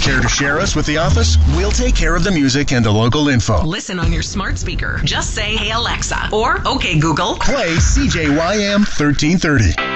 Care to share us with the office? We'll take care of the music and the local info. Listen on your smart speaker. Just say, "Hey Alexa," or "Okay Google." Play CJYM 1330.